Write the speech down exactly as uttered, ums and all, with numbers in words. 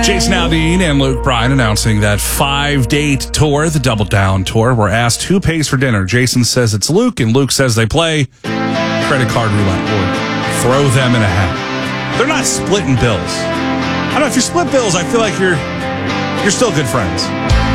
Jason Aldean and Luke Bryan announcing that five-date tour, the Double Down Tour. We're asked who pays for dinner. Jason says it's Luke, and Luke says they play credit card roulette or throw them in a hat. They're not splitting bills. I don't know, if you split bills, I feel like you're you're still good friends.